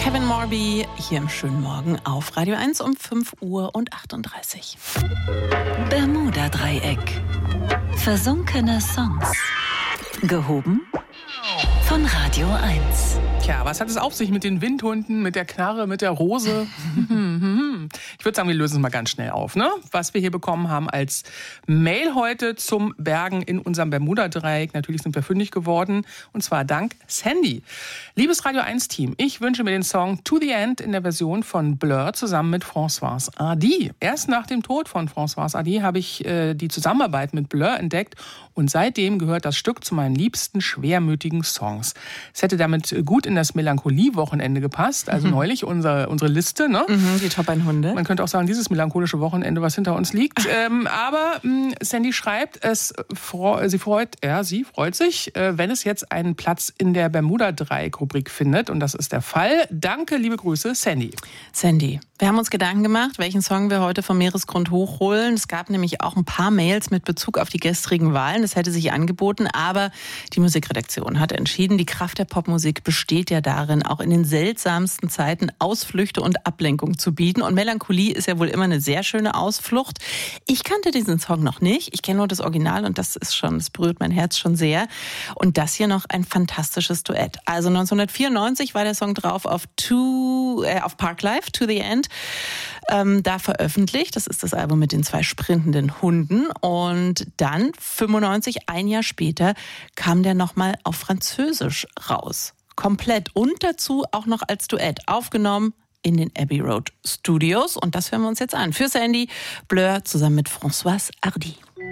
Kevin Morby hier im schönen Morgen auf Radio 1 um 5:38 Uhr. Bermuda-Dreieck. Versunkene Songs. Gehoben von Radio 1. Tja, was hat es auf sich mit den Windhunden, mit der Knarre, mit der Rose? Ich würde sagen, wir lösen es mal ganz schnell auf, ne? Was wir hier bekommen haben als Mail heute zum Bergen in unserem Bermuda-Dreieck. Natürlich sind wir fündig geworden, und zwar dank Sandy. Liebes Radio 1-Team, ich wünsche mir den Song To the End in der Version von Blur zusammen mit Françoise Hardy. Erst nach dem Tod von Françoise Hardy habe ich die Zusammenarbeit mit Blur entdeckt und seitdem gehört das Stück zu meinen liebsten schwermütigen Songs. Es hätte damit gut in das Melancholie-Wochenende gepasst, also neulich unsere Liste, ne? Die Top 100. Man könnte auch sagen, dieses melancholische Wochenende, was hinter uns liegt. Aber Sandy schreibt, sie freut sich, wenn es jetzt einen Platz in der Bermuda-Dreieck-Rubrik findet. Und das ist der Fall. Danke, liebe Grüße, Sandy. Sandy, wir haben uns Gedanken gemacht, welchen Song wir heute vom Meeresgrund hochholen. Es gab nämlich auch ein paar Mails mit Bezug auf die gestrigen Wahlen. Das hätte sich angeboten, aber die Musikredaktion hat entschieden, die Kraft der Popmusik besteht ja darin, auch in den seltsamsten Zeiten Ausflüchte und Ablenkung zu bieten. Und Melancholie ist ja wohl immer eine sehr schöne Ausflucht. Ich kannte diesen Song noch nicht. Ich kenne nur das Original und das berührt mein Herz schon sehr. Und das hier noch ein fantastisches Duett. Also 1994 war der Song drauf auf Parklife, To the End, da veröffentlicht. Das ist das Album mit den 2 sprintenden Hunden. Und dann, 95, ein Jahr später, kam der nochmal auf Französisch raus. Komplett. Und dazu auch noch als Duett aufgenommen in den Abbey Road Studios. Und das hören wir uns jetzt an. Für Sandy, Blur zusammen mit Françoise Hardy.